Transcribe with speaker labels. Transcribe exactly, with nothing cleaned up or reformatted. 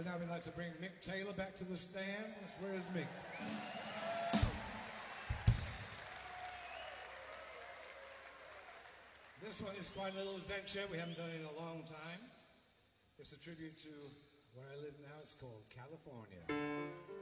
Speaker 1: But now we'd like to bring Mick Taylor back to the stand. Where is Mick? This one is quite a little adventure. We haven't done it in a long time. It's a tribute to where I live now. It's called California.